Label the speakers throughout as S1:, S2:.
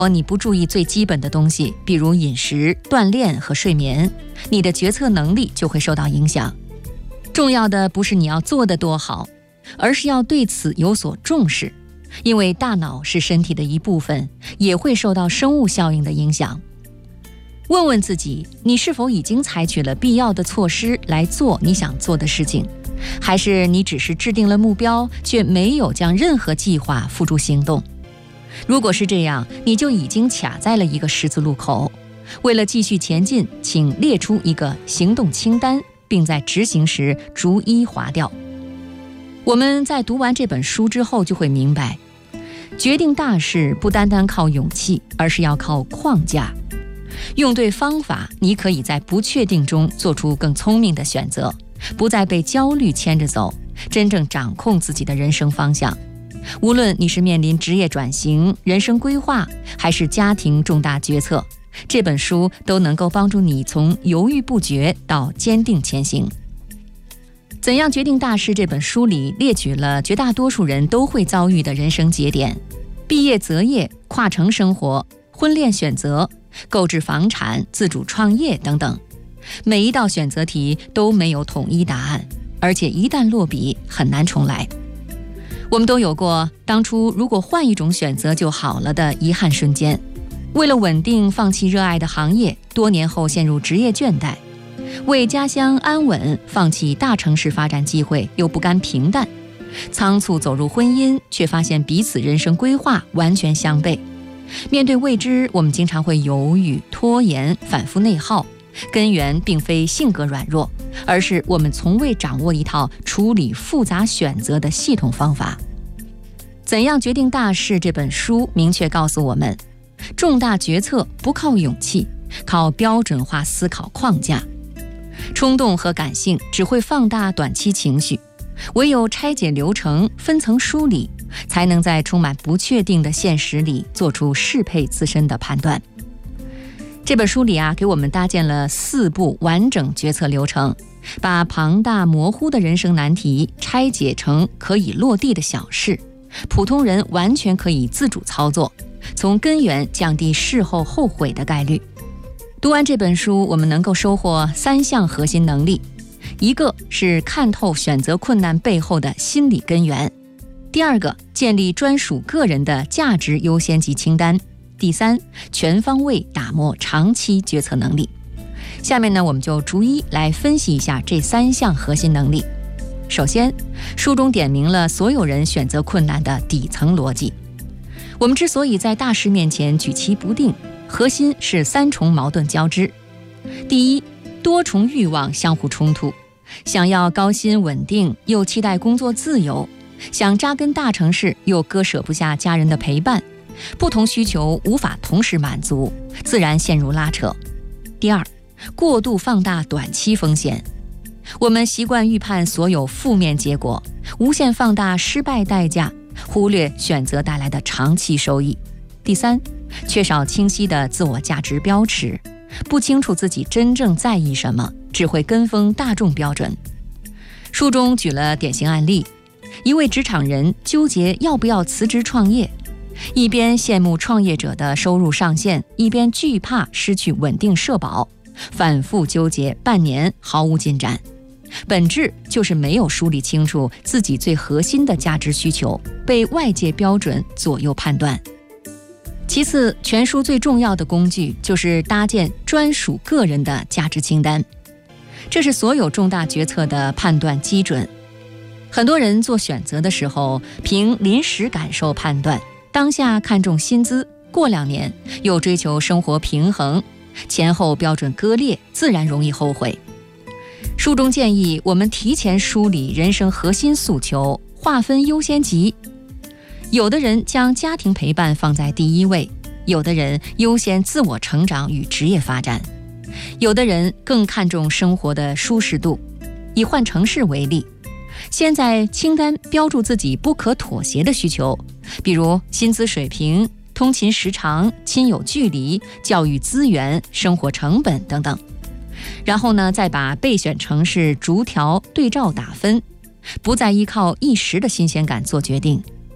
S1: 你不注意最基本的东西，比如饮食、锻炼和睡眠，你的决策能力就会受到影响。重要的不是你要做得多好，而是要对此有所重视，因为大脑是身体的一部分，也会受到生物效应的影响。问问自己，你是否已经采取了必要的措施来做你想做的事情，还是你只是制定了目标，却没有将任何计划付诸行动？如果是这样，你就已经卡在了一个十字路口。为了继续前进，请列出一个行动清单，并在执行时逐一划掉。我们在读完这本书之后就会明白，决定大事不单单靠勇气，而是要靠框架。用对方法，你可以在不确定中做出更聪明的选择，不再被焦虑牵着走，真正掌控自己的人生方向。无论你是面临职业转型、人生规划，还是家庭重大决策，这本书都能够帮助你从犹豫不决到坚定前行。怎样决定大事这本书里列举了绝大多数人都会遭遇的人生节点：毕业择业、跨城生活、婚恋选择、购置房产、自主创业等等。每一道选择题都没有统一答案，而且一旦落笔很难重来。我们都有过当初如果换一种选择就好了的遗憾瞬间，为了稳定放弃热爱的行业，多年后陷入职业倦怠；为家乡安稳放弃大城市发展机会，又不甘平淡；仓促走入婚姻，却发现彼此人生规划完全相悖。面对未知，我们经常会犹豫、拖延、反复内耗，根源并非性格软弱，而是我们从未掌握一套处理复杂选择的系统方法。怎样决定大事这本书明确告诉我们，重大决策不靠勇气，靠标准化思考框架。冲动和感性只会放大短期情绪，唯有拆解流程、分层梳理，才能在充满不确定的现实里做出适配自身的判断。这本书里给我们搭建了4步完整决策流程，把庞大模糊的人生难题拆解成可以落地的小事，普通人完全可以自主操作，从根源降低事后后悔的概率。读完这本书，我们能够收获3项核心能力：一个是看透选择困难背后的心理根源；第二个，建立专属个人的价值优先级清单；第三，全方位打磨长期决策能力。下面呢，我们就逐一来分析一下这3项核心能力。首先，书中点明了所有人选择困难的底层逻辑。我们之所以在大事面前举棋不定，核心是3重矛盾交织。第一，多重欲望相互冲突，想要高薪稳定，又期待工作自由；想扎根大城市，又割舍不下家人的陪伴。不同需求无法同时满足，自然陷入拉扯。第二，过度放大短期风险。我们习惯预判所有负面结果，无限放大失败代价，忽略选择带来的长期收益。第三，缺少清晰的自我价值标尺，不清楚自己真正在意什么，只会跟风大众标准。书中举了典型案例，一位职场人纠结要不要辞职创业，一边羡慕创业者的收入上限，一边惧怕失去稳定社保，反复纠结半年毫无进展。本质就是没有梳理清楚自己最核心的价值需求，被外界标准左右判断。其次，全书最重要的工具就是搭建专属个人的价值清单，这是所有重大决策的判断基准。很多人做选择的时候，凭临时感受判断，当下看重薪资，过2年又追求生活平衡，前后标准割裂，自然容易后悔。书中建议我们提前梳理人生核心诉求，划分优先级。有的人将家庭陪伴放在第一位，有的人优先自我成长与职业发展，有的人更看重生活的舒适度。以换城市为例，先在清单标注自己不可妥协的需求，比如薪资水平、通勤时长、亲友距离、教育资源、生活成本等等。然后呢，再把备选城市逐条对照打分，不再依靠一时的新鲜感做决定。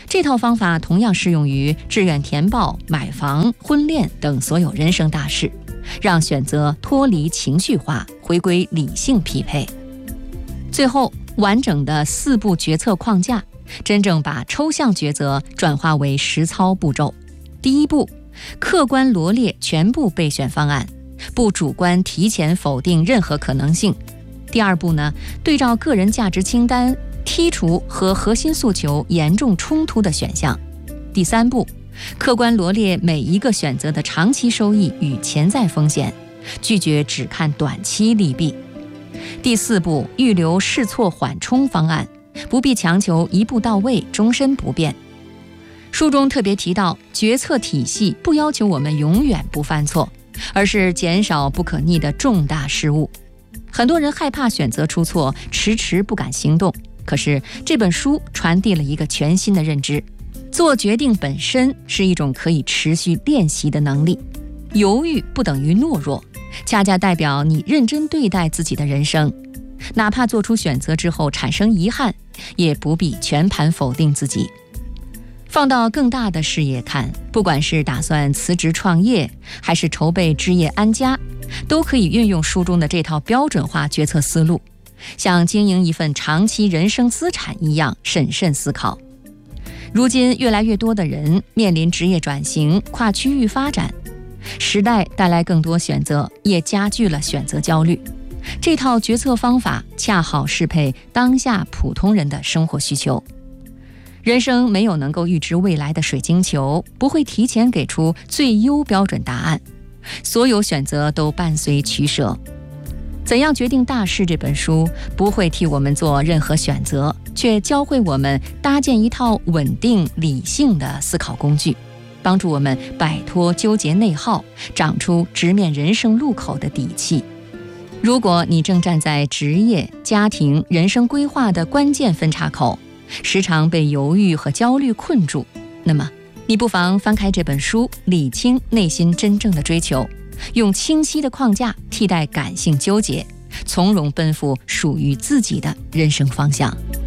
S1: 这套方法同样适用于志愿填报、买房、婚恋等所有人生大事，让选择脱离情绪化，回归理性匹配。最后，完整的4步决策框架，真正把抽象抉择转化为实操步骤。第一步，客观罗列全部备选方案，不主观提前否定任何可能性。第二步呢，对照个人价值清单，剔除和核心诉求严重冲突的选项。第三步，客观罗列每一个选择的长期收益与潜在风险，拒绝只看短期利弊。第四步，预留试错缓冲方案，不必强求一步到位，终身不变。书中特别提到，决策体系不要求我们永远不犯错，而是减少不可逆的重大失误。很多人害怕选择出错，迟迟不敢行动。可是这本书传递了一个全新的认知，做决定本身是一种可以持续练习的能力。犹豫不等于懦弱，恰恰代表你认真对待自己的人生。哪怕做出选择之后产生遗憾，也不必全盘否定自己。放到更大的视野看，不管是打算辞职创业，还是筹备置业安家，都可以运用书中的这套标准化决策思路，像经营一份长期人生资产一样审慎思考。如今越来越多的人面临职业转型、跨区域发展，时代带来更多选择，也加剧了选择焦虑。这套决策方法恰好适配当下普通人的生活需求。人生没有能够预知未来的水晶球，不会提前给出最优标准答案，所有选择都伴随取舍。怎样决定大事这本书不会替我们做任何选择，却教会我们搭建一套稳定理性的思考工具，帮助我们摆脱纠结内耗，长出直面人生路口的底气。如果你正站在职业、家庭、人生规划的关键分岔口，时常被犹豫和焦虑困住，那么你不妨翻开这本书，理清内心真正的追求，用清晰的框架替代感性纠结，从容奔赴属于自己的人生方向。